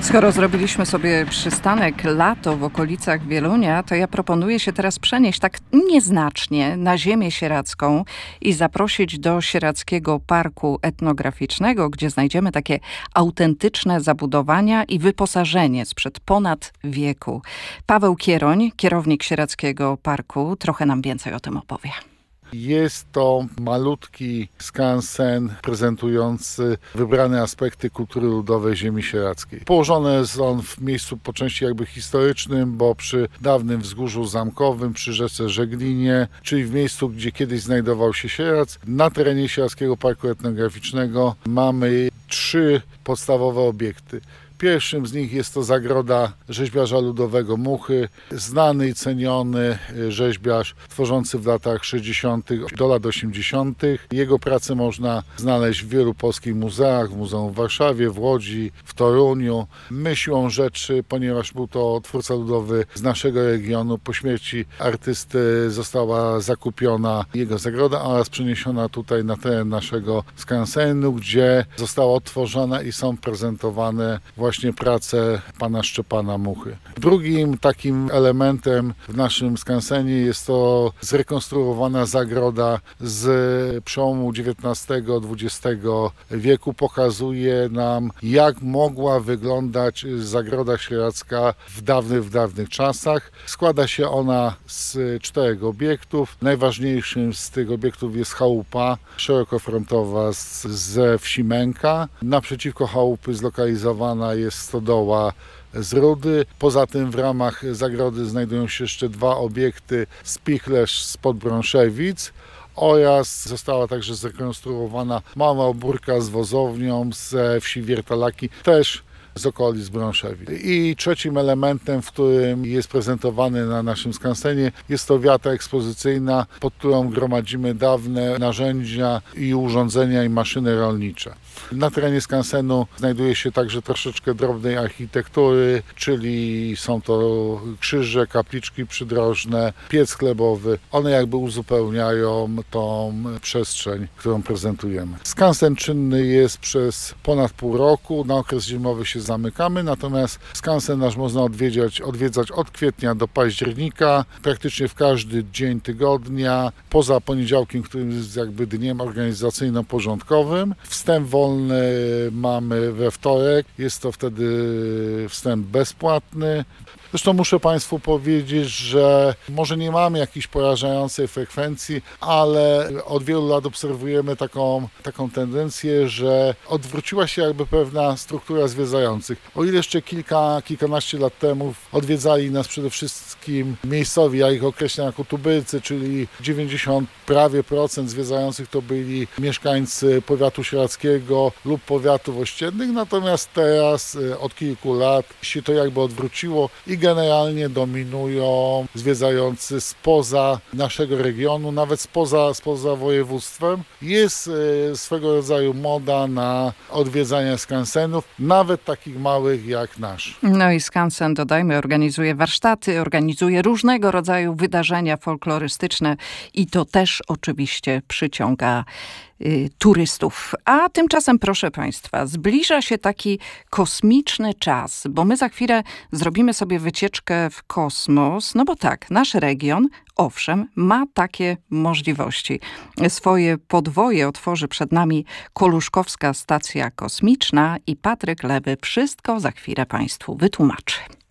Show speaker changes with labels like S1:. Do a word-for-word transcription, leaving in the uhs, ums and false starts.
S1: Skoro zrobiliśmy sobie przystanek lato w okolicach Wielunia, to ja proponuję się teraz przenieść tak nieznacznie na ziemię sieradzką i zaprosić do Sieradzkiego Parku Etnograficznego, gdzie znajdziemy takie autentyczne zabudowania i wyposażenie sprzed ponad wieku. Paweł Kieroń, kierownik Sieradzkiego Parku, trochę nam więcej o tym opowie.
S2: Jest to malutki skansen prezentujący wybrane aspekty kultury ludowej ziemi sieradzkiej. Położony jest on w miejscu po części jakby historycznym, bo przy dawnym wzgórzu zamkowym, przy rzece Żeglinie, czyli w miejscu, gdzie kiedyś znajdował się Sieradz. Na terenie Sieradzkiego Parku Etnograficznego mamy trzy podstawowe obiekty. Pierwszym z nich jest to zagroda rzeźbiarza ludowego Muchy, znany i ceniony rzeźbiarz tworzący w latach sześćdziesiątych do lat osiemdziesiątych. Jego pracę można znaleźć w wielu polskich muzeach, w Muzeum w Warszawie, w Łodzi, w Toruniu. My siłą rzeczy, ponieważ był to twórca ludowy z naszego regionu, po śmierci artysty została zakupiona jego zagroda oraz przeniesiona tutaj na teren naszego skansenu, gdzie została odtworzona i są prezentowane właśnie prace pana Szczepana Muchy. Drugim takim elementem w naszym skansenie jest to zrekonstruowana zagroda z przełomu dziewiętnastego dwudziestego wieku. Pokazuje nam, jak mogła wyglądać zagroda sieradzka w dawnych, w dawnych czasach. Składa się ona z czterech obiektów. Najważniejszym z tych obiektów jest chałupa szerokofrontowa z, ze wsi Męka. Naprzeciwko chałupy zlokalizowana jest stodoła z rudy. Poza tym w ramach zagrody znajdują się jeszcze dwa obiekty: spichlerz spod Brąszewic oraz została także zrekonstruowana mała obórka z wozownią ze wsi Wiertalaki, też z okolic Brąszewic. I trzecim elementem, w którym jest prezentowany na naszym skansenie, jest to wiata ekspozycyjna, pod którą gromadzimy dawne narzędzia i urządzenia i maszyny rolnicze. Na terenie skansenu znajduje się także troszeczkę drobnej architektury, czyli są to krzyże, kapliczki przydrożne, piec chlebowy. One jakby uzupełniają tą przestrzeń, którą prezentujemy. Skansen czynny jest przez ponad pół roku. Na okres zimowy się zamykamy, natomiast skansen nasz można odwiedzać, odwiedzać od kwietnia do października, praktycznie w każdy dzień tygodnia, poza poniedziałkiem, którym jest jakby dniem organizacyjno-porządkowym. Wstęp wolny mamy we wtorek, jest to wtedy wstęp bezpłatny. Zresztą muszę Państwu powiedzieć, że może nie mamy jakiejś porażającej frekwencji, ale od wielu lat obserwujemy taką, taką tendencję, że odwróciła się jakby pewna struktura zwiedzających. O ile jeszcze kilka, kilkanaście lat temu odwiedzali nas przede wszystkim miejscowi, ja ich określam jako tubylcy, czyli dziewięćdziesiąt prawie procent zwiedzających to byli mieszkańcy powiatu sieradzkiego lub powiatów ościennych, natomiast teraz od kilku lat się to jakby odwróciło i generalnie dominują zwiedzający spoza naszego regionu, nawet spoza, spoza województwem. Jest e, swego rodzaju moda na odwiedzanie skansenów, nawet takich małych jak nasz.
S1: No i skansen, dodajmy, organizuje warsztaty, organizuje różnego rodzaju wydarzenia folklorystyczne i to też oczywiście przyciąga y, turystów. A tymczasem, proszę Państwa, zbliża się taki kosmiczny czas, bo my za chwilę zrobimy sobie wycieczkę w kosmos, no bo tak, nasz region, owszem, ma takie możliwości. Swoje podwoje otworzy przed nami Koluszkowska Stacja Kosmiczna i Patryk Lewy wszystko za chwilę Państwu wytłumaczy.